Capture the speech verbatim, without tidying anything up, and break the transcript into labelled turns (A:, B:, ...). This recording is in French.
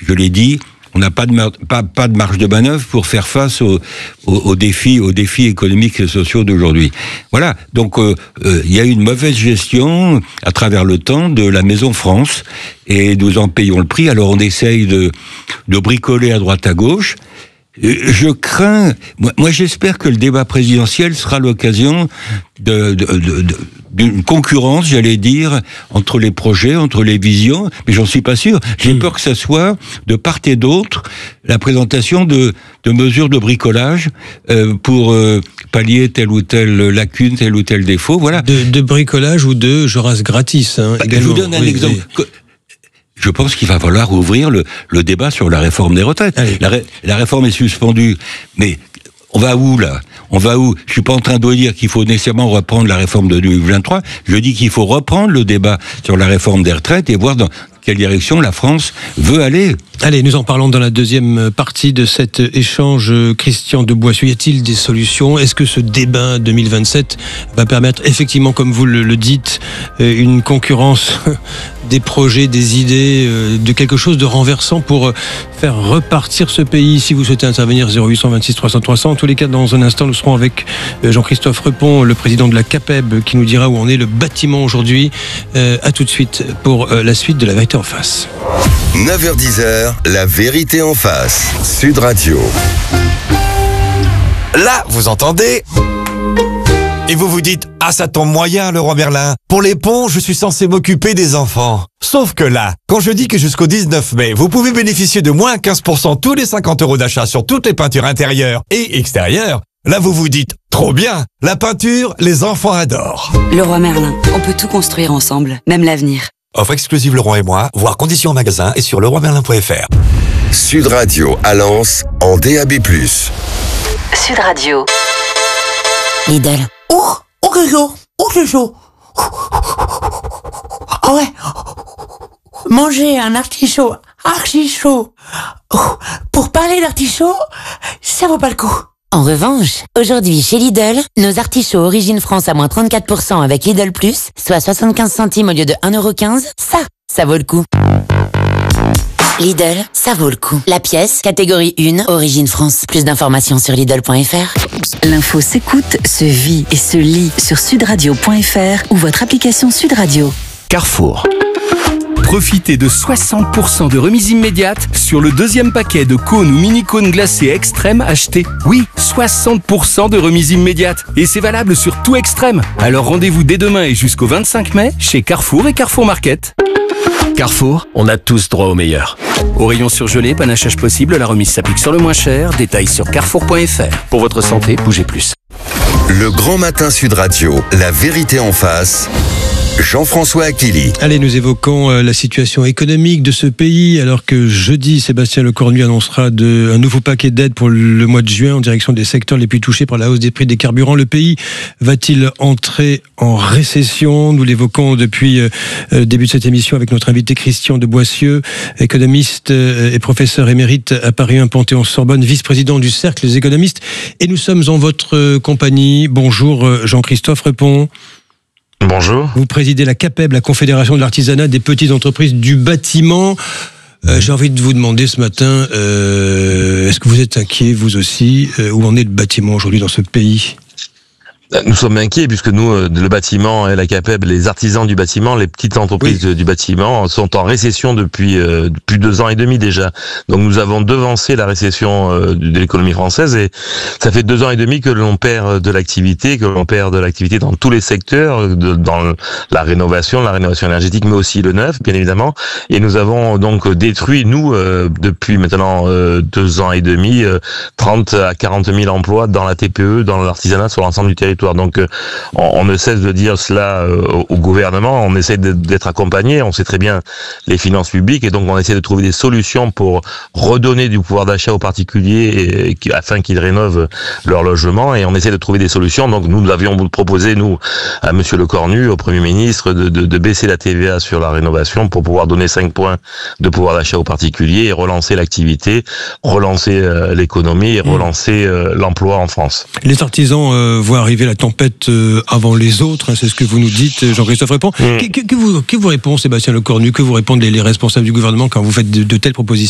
A: je l'ai dit, on n'a pas de, mar- pas, pas de marge de manœuvre pour faire face aux, aux, aux, défis, aux défis économiques et sociaux d'aujourd'hui. Voilà, donc il euh, euh, y a une mauvaise gestion à travers le temps de la Maison France, et nous en payons le prix. Alors on essaye de, de bricoler à droite à gauche. Je crains, moi, moi j'espère que le débat présidentiel sera l'occasion de, de, de, de, d'une concurrence, j'allais dire, entre les projets, entre les visions, mais j'en suis pas sûr. J'ai mmh. peur que ça soit, de part et d'autre, la présentation de, de mesures de bricolage euh, pour euh, pallier telle ou telle lacune, tel ou tel défaut, voilà.
B: De, de bricolage ou de je rase gratis, hein,
A: bah, je vous donne un oui, exemple. Oui. Je pense qu'il va falloir ouvrir le, le débat sur la réforme des retraites. La, ré, la réforme est suspendue, mais on va où là ? On va où ? Je suis pas en train de dire qu'il faut nécessairement reprendre la réforme de deux mille vingt-trois. Je dis qu'il faut reprendre le débat sur la réforme des retraites et voir dans quelle direction la France veut aller.
B: Allez, nous en parlons dans la deuxième partie de cet échange. Christian de Boissieu, y a-t-il des solutions ? Est-ce que ce débat deux mille vingt-sept va permettre effectivement, comme vous le, le dites, une concurrence des projets, des idées, de quelque chose de renversant pour faire repartir ce pays ? Si vous souhaitez intervenir, zéro huit cent vingt-six trois cents trois cents. En tous les cas, dans un instant, nous serons avec Jean-Christophe Repon, le président de la CAPEB, qui nous dira où en est le bâtiment aujourd'hui. Euh, à tout de suite pour la suite de La Vérité en face.
C: neuf heures dix, La Vérité en face. Sud Radio.
D: Là, vous entendez ? Et vous vous dites, ah ça tombe moyen, Leroy Merlin. Pour les ponts, je suis censé m'occuper des enfants. Sauf que là, quand je dis que jusqu'au dix-neuf mai, vous pouvez bénéficier de moins quinze pour cent tous les cinquante euros d'achat sur toutes les peintures intérieures et extérieures, là vous vous dites, trop bien, la peinture, les enfants adorent.
E: Leroy Merlin, on peut tout construire ensemble, même l'avenir.
D: Offre exclusive Leroy et moi, voir conditions en magasin et sur leroy merlin point f r.
C: Sud Radio à Lens en D A B plus.
E: Sud Radio.
F: Lidl.
G: Oh, oh que chaud, oh que chaud. Ah ouais. Manger un artichaut archi chaud. Oh, pour parler d'artichaut, ça vaut pas le coup.
F: En revanche, aujourd'hui chez Lidl, nos artichauts Origine France à moins trente-quatre pour cent avec Lidl Plus, soit soixante-quinze centimes au lieu de un euro quinze, ça, ça vaut le coup. Lidl, ça vaut le coup. La pièce, catégorie un, Origine France. Plus d'informations sur Lidl point f r.
H: L'info s'écoute, se vit et se lit sur sudradio point f r ou votre application Sud Radio.
I: Carrefour. Profitez de soixante pour cent de remise immédiate sur le deuxième paquet de cônes ou mini-cônes glacés Extrême achetés. Oui, soixante pour cent de remise immédiate. Et c'est valable sur tout Extrême. Alors rendez-vous dès demain et jusqu'au vingt-cinq mai chez Carrefour et Carrefour Market. Carrefour, on a tous droit au meilleur. Au rayon surgelé, panachage possible, la remise s'applique sur le moins cher. Détails sur carrefour point f r. Pour votre santé, bougez plus.
C: Le Grand Matin Sud Radio, La Vérité en face. Jean-François Aquili.
B: Allez, nous évoquons euh, la situation économique de ce pays, alors que jeudi, Sébastien Lecornu annoncera de, un nouveau paquet d'aides pour le mois de juin en direction des secteurs les plus touchés par la hausse des prix des carburants. Le pays va-t-il entrer en récession ? Nous l'évoquons depuis euh, le début de cette émission avec notre invité Christian de Boissieu, économiste euh, et professeur émérite à Paris un Panthéon-Sorbonne, vice-président du Cercle des économistes. Et nous sommes en votre euh, compagnie. Bonjour euh, Jean-Christophe Repon.
J: Bonjour.
B: Vous présidez la CAPEB, la Confédération de l'artisanat des petites entreprises du bâtiment. Euh, j'ai envie de vous demander ce matin, euh, est-ce que vous êtes inquiet, vous aussi, euh, où en est le bâtiment aujourd'hui dans ce pays ?
J: Nous sommes inquiets puisque nous, le bâtiment et la CAPEB, les artisans du bâtiment, les petites entreprises oui. du bâtiment sont en récession depuis euh, plus de deux ans et demi déjà. Donc nous avons devancé la récession euh, de l'économie française et ça fait deux ans et demi que l'on perd de l'activité, que l'on perd de l'activité dans tous les secteurs, de, dans la rénovation, la rénovation énergétique, mais aussi le neuf, bien évidemment. Et nous avons donc détruit, nous, euh, depuis maintenant euh, deux ans et demi, euh, trente à quarante mille emplois dans la T P E, dans l'artisanat sur l'ensemble du territoire. Donc euh, on, on ne cesse de dire cela euh, au, au gouvernement, on essaie de, d'être accompagné, on sait très bien les finances publiques et donc on essaie de trouver des solutions pour redonner du pouvoir d'achat aux particuliers et, et, afin qu'ils rénovent leur logement et on essaie de trouver des solutions. Donc nous, nous avions proposé, nous, à Monsieur Lecornu, au Premier ministre, de, de, de baisser la T V A sur la rénovation pour pouvoir donner cinq points de pouvoir d'achat aux particuliers et relancer l'activité, relancer euh, l'économie et relancer euh, l'emploi en France.
B: Les artisans euh, voient arriver la tempête euh, avant les autres, hein, c'est ce que vous nous dites, Jean-Christophe Repon. Mmh. Que, que, que, vous, que vous répond Sébastien Lecornu, que vous répondent les, les responsables du gouvernement quand vous faites de, de telles propositions ?